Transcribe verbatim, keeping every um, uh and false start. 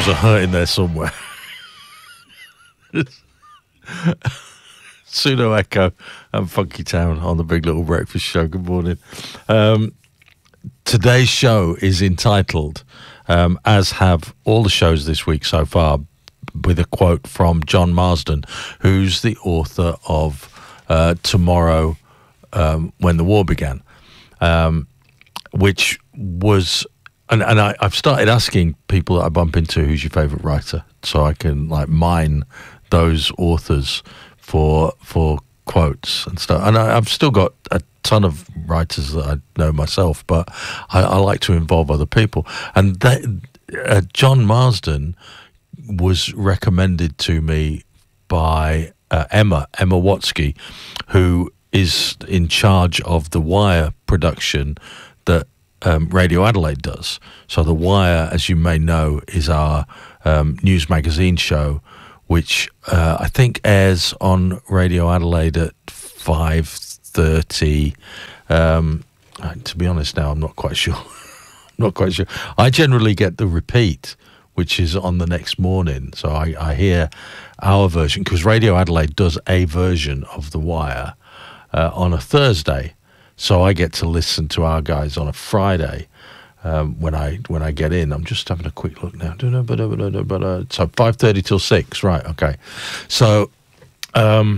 feels a hurt in there somewhere. Pseudo Echo and Funky Town on the Big Little Breakfast Show. Good morning. Um, today's show is entitled, um, as have all the shows this week so far, with a quote from John Marsden, who's the author of uh, Tomorrow, um, When the War Began, um, which was... And, and I, I've started asking people that I bump into, who's your favourite writer, so I can like mine those authors for for quotes and stuff. And I, I've still got a ton of writers that I know myself, but I, I like to involve other people. And that, uh, John Marsden was recommended to me by uh, Emma, Emma Watsky, who is in charge of the Wire production that Um, Radio Adelaide does. So The Wire, as you may know, is our um, news magazine show, which uh, I think airs on Radio Adelaide at five thirty. Um, to be honest now, I'm not quite sure. I'm not quite sure. I generally get the repeat, which is on the next morning. So I, I hear our version, because Radio Adelaide does a version of The Wire uh, on a Thursday. So I get to listen to our guys on a Friday um, when I when I get in. I'm just having a quick look now. So five thirty till six, right? Okay. So um,